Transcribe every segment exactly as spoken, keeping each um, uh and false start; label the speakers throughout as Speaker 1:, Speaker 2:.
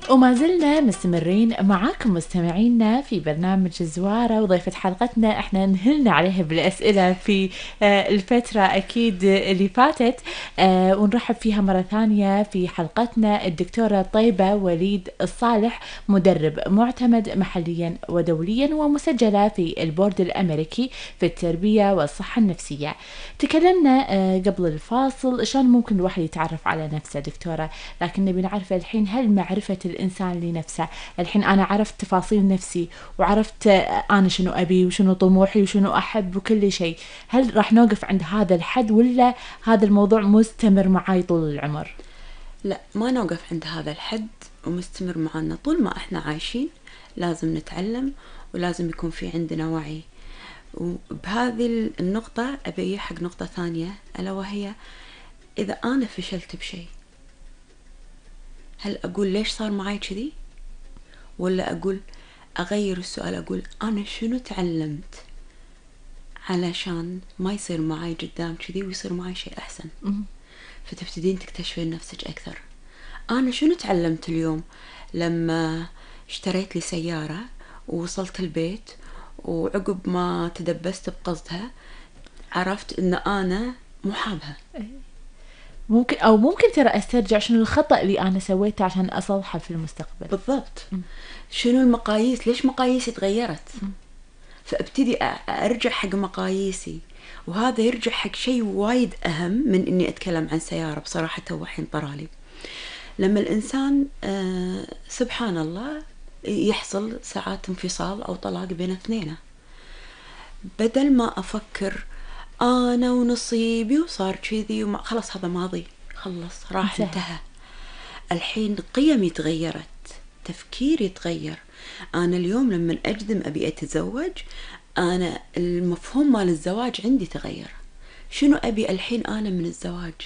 Speaker 1: وما زلنا مستمرين معاكم مستمعينا في برنامج الزوارة، وضيفة حلقتنا احنا نهلنا عليها بالأسئلة في الفترة أكيد اللي فاتت، ونرحب فيها مرة ثانية في حلقتنا الدكتورة طيبة وليد الصالح، مدرب معتمد محليا ودوليا ومسجلة في البورد الأمريكي في التربية والصحة النفسية. تكلمنا قبل الفاصل شلون ممكن الواحد يتعرف على نفسه دكتورة، لكن نبي نعرف الحين هل معرفة الإنسان لنفسه، الحين أنا عرفت تفاصيل نفسي وعرفت أنا شنو أبي وشنو طموحي وشنو أحب وكل شيء، هل راح نوقف عند هذا الحد ولا هذا الموضوع مستمر معاي طول العمر؟
Speaker 2: لا، ما نوقف عند هذا الحد ومستمر معنا طول ما احنا عايشين. لازم نتعلم ولازم يكون في عندنا وعي. وبهذه النقطة أبي حق نقطة ثانية، ألا وهي إذا أنا فشلت بشيء، هل أقول ليش صار معي كذي، ولا أقول أغير السؤال، أقول أنا شنو تعلمت علشان ما يصير معي قدام كذي ويصير معي شيء أحسن. فتبتدين تكتشفين نفسك أكثر. أنا شنو تعلمت اليوم لما اشتريت لي سيارة ووصلت البيت وعقب ما تدبست بقصدها عرفت إن أنا محابها.
Speaker 1: ممكن أو ممكن ترى أسترجع شنو الخطأ اللي أنا سويته عشان أصلحه في المستقبل.
Speaker 2: بالضبط. م. شنو المقاييس، ليش مقاييسي تغيرت؟ م. فابتدي أرجع حق مقاييسي، وهذا يرجع حق شيء وايد أهم من إني أتكلم عن سيارة. بصراحة توحين طرالي لما الإنسان آه سبحان الله يحصل ساعات انفصال أو طلاق بين اثنين، بدل ما أفكر أنا ونصيبي وصار كذي وما خلاص هذا ماضي، خلص راح انتهى. الحين قيمي تغيرت، تفكيري تغير. أنا اليوم لما أجزم أبي أتزوج، أنا المفهوم مال الزواج عندي تغير. شنو أبي الحين أنا من الزواج؟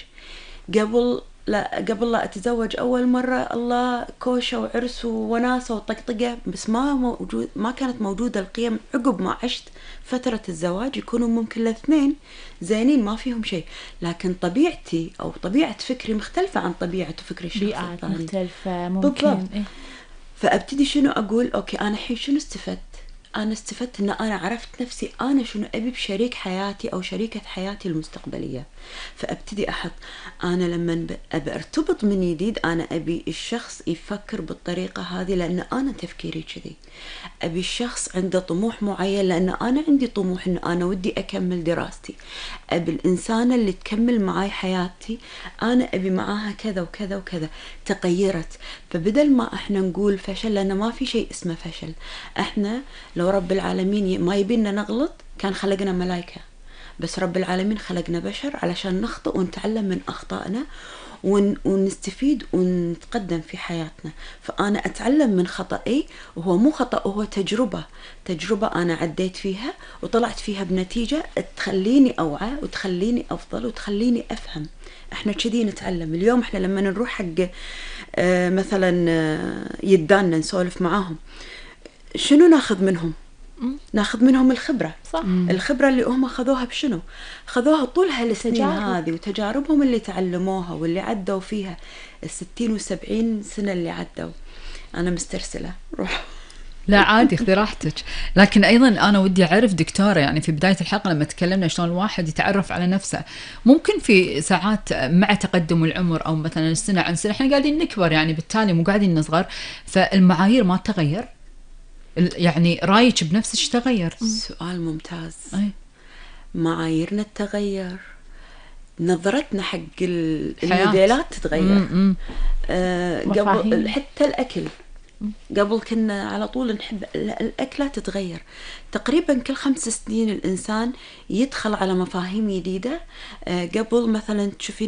Speaker 2: قبل لا قبل لا أتزوج أول مرة الله كوشة وعرس وناسة وطقطقة، بس ما موجود ما كانت موجودة القيم. عقب ما عشت فترة الزواج يكونوا ممكن الاثنين زينين ما فيهم شيء، لكن طبيعتي أو طبيعة فكري مختلفة عن طبيعة فكري الشخص
Speaker 1: بيئات
Speaker 2: الثاني.
Speaker 1: مختلفة ممكن. إيه؟
Speaker 2: فأبتدي شنو أقول أوكي أنا الحين شنو استفدت؟ أنا استفدت إن أنا عرفت نفسي أنا شنو أبي بشريك حياتي أو شريكة حياتي المستقبلية. فأبتدي أحط أنا لما أبي أرتبط من جديد أنا أبي الشخص يفكر بالطريقة هذه لأن أنا تفكيري كذي. أبي الشخص عنده طموح معين لأن أنا عندي طموح إن أنا ودي أكمل دراستي. أبي الإنسانة اللي تكمل معاي حياتي أنا أبي معاها كذا وكذا وكذا. تغيرت. فبدل ما إحنا نقول فشل، لأن ما في شيء اسمه فشل. إحنا لو رب العالمين ما يبينا نغلط كان خلقنا ملايكة، بس رب العالمين خلقنا بشر علشان نخطئ ونتعلم من أخطائنا ون... ونستفيد ونتقدم في حياتنا. فأنا أتعلم من خطأي، وهو مو خطأ، هو تجربة تجربة أنا عديت فيها وطلعت فيها بنتيجة تخليني أوعى وتخليني أفضل وتخليني أفهم. إحنا كذي نتعلم. اليوم إحنا لما نروح حق آه مثلا آه يدانا نسولف معاهم، شنو ناخذ منهم؟ ناخذ منهم الخبرة.
Speaker 1: صح.
Speaker 2: الخبرة اللي هم خذوها بشنو؟ خذوها طول هالسنين هذه وتجاربهم اللي تعلموها واللي عدوا فيها الستين والسبعين سنة اللي عدوا. أنا مسترسلة روح.
Speaker 3: لا عادي خذي راحتك. لكن أيضا أنا ودي أعرف دكتورة، يعني في بداية الحلقة لما تكلمنا شلون الواحد يتعرف على نفسه، ممكن في ساعات مع تقدم العمر أو مثلا السنة عن سنة احنا قاعدين نكبر، يعني بالتالي مو قاعدين نصغر، فالمعايير ما تغير، يعني رايك بنفسك تغير.
Speaker 2: سؤال ممتاز.
Speaker 3: أي.
Speaker 2: معاييرنا تغير، نظرتنا حق الموديلات تتغير. آه قبل حتى الأكل، قبل كنا على طول نحب الأكلات تتغير. تقريبا كل خمس سنين الإنسان يدخل على مفاهيم جديدة. آه قبل مثلا تشوفين